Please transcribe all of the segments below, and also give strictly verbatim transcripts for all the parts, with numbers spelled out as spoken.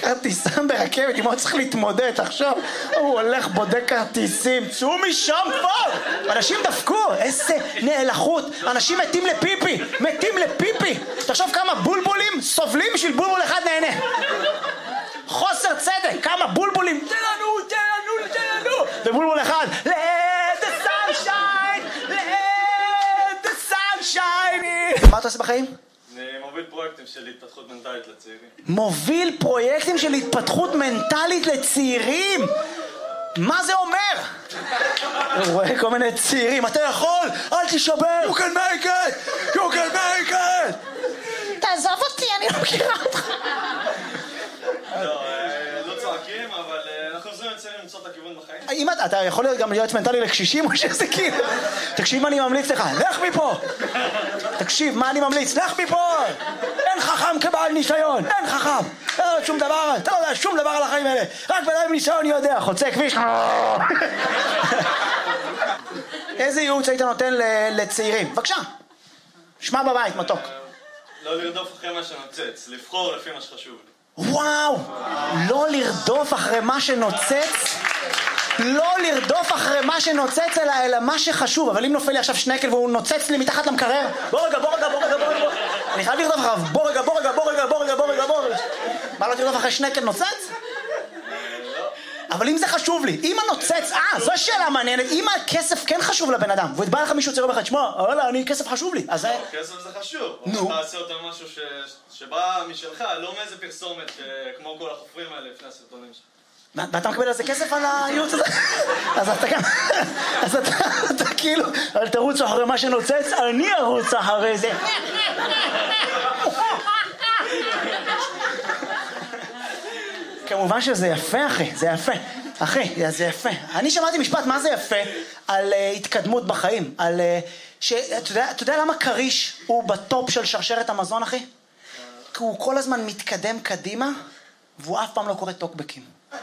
כרטיסן ברכבת, אם הוא צריך להתמודד, עכשיו הוא הולך בודק כרטיסים, צאו משם כבר! אנשים דפקו, איזה נאלחות, אנשים מתים לפיפי, מתים לפיפי. תחשוב כמה בולבולים סובלים בשביל בולבול אחד נהנה. חוסר צדק, כמה בולבולים, תן לנו, תן לנו, תן לנו, ובולבול אחד, let the sunshine, let the sunshine. מה אתה עושה בחיים? אני מוביל פרויקטים של התפתחות מנטלית לצעירים. מוביל פרויקטים של התפתחות מנטלית לצעירים? מה זה אומר? הוא רואה כל מיני צעירים, אתה יכול, אל תשבר, you can make it, you can make it. תעזוב אותי, אני לא מכירה אותך. לא, לא צועקים, אבל אנחנו עוזרים לצעירים למצוא את הכיוון בחיים. אם אתה, אתה יכול להיות גם להיות מנטלי לקשישים או שזה כאילו? תקשיב מה אני ממליץ לך, לך מפה! תקשיב מה אני ממליץ, לך מפה! אין חכם כבעל ניסיון, אין חכם! אין עוד שום דבר, אתה לא יודע שום דבר על החיים האלה, רק בלעם ניסיון יודע, חוצה כביש. איזה ייעוץ היית נותן לצעירים? בבקשה, שמע בבית, מתוק. לא לרדוף אחרי מה שנוצץ, לבחור לפי מה שחשוב לי. וואו, לא לרדוף אחרי מה שנוצץ, לא לרדוף אחרי מה שנוצץ אלא, אלא מה שחשוב. אבל אם נופל לי עכשיו שנקל והוא נוצץ לי מתחת למקרר, בוא רגע, בוא רגע, בוא רגע, בוא רגע, אני חייב לרדוף אחריו, בוא רגע, בוא רגע, בוא רגע, בוא רגע, בוא רגע, בוא רגע. מה, לא תרדוף אחרי שנקל נוצץ? אבל אם זה חשוב לי, אם הנוצץ, אה, זו שאלה מעניינת, אם הכסף כן חשוב לבן אדם, ובא לך מישהו צעיר לך, שמע, וואלה, אני, כסף חשוב לי, אז... כסף זה חשוב, נו. אתה עושה אותו משהו שבא משלך, לא מאיזה פרסומת, כמו כל החופרים האלה לפני הסרטונים שלך. ואתה מקבל על זה כסף על הייעוץ הזה? אז אתה גם... אז אתה כאילו, אל תרוץ אחרי מה שנוצץ, אני ארוץ אחרי זה. כמובן שזה יפה, אחי, זה יפה. אחי, זה יפה. אני שמעתי משפט, מה זה יפה? על uh, התקדמות בחיים. על... Uh, ש... אתה יודע, אתה יודע למה קריש הוא בטופ של שרשרת המזון, אחי? כי הוא כל הזמן מתקדם קדימה, והוא אף פעם לא קורא טוקבקים.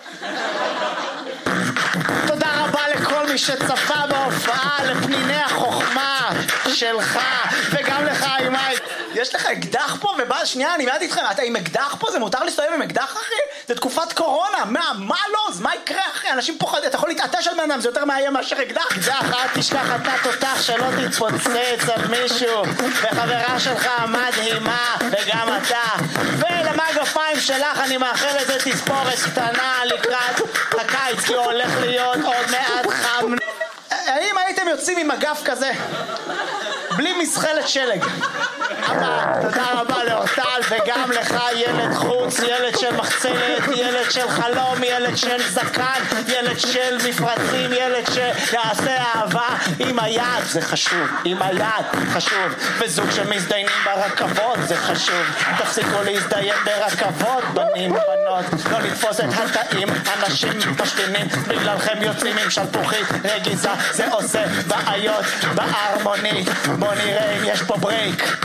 תודה רבה לכל מי שצפה בהופעה, לפניני החוכמה שלך, וגם לך, אימי. יש לך אקדח פה, ובא, שנייה, אני מעט איתכם, אתה עם אקדח פה? זה מותר להסתובב עם אקדח, אחי? זה תקופת קורונה, מה, מה לא? מה יקרה, אחי? אנשים פוחדים, אתה יכול להתעטש על בן אדם, זה יותר מאיים מאשר אקדח. אקדח, אל תשכח, אתה תותח שלא תתפוצץ על מישהו, וחברה שלך מדהימה, וגם אתה. ולמגפיים שלך אני מאחל לזה תספורת קטנה לקראת הקיץ, כי הוא הולך להיות עוד מעט חם. האם הייתם יוצאים עם מגף כזה? בלי מסחלת שלג. אבא, תודה רבה לאורטל, וגם לך ילד חוץ, ילד של מחצלת, ילד של חלום, ילד של זקן, ילד של מפרצים, ילד שיעשה אהבה עם היד, זה חשוב, עם היד חשוב, וזוג שמזדיינים ברכבות, זה חשוב, תפסיקו להזדיין ברכבות, בנים ובנות, לא לתפוס את התאים, אנשים משתינים, בגללכם יוצאים עם שלפוחית רגיזה, זה עושה בעיות בהרמונית, בוא נראה אם יש פה ברייק.